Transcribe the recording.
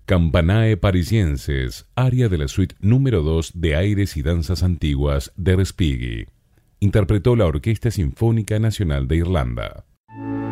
Campanae Parisienses, aria de la suite número 2 de Aires y Danzas Antiguas de Respighi. Interpretó la Orquesta Sinfónica Nacional de Irlanda.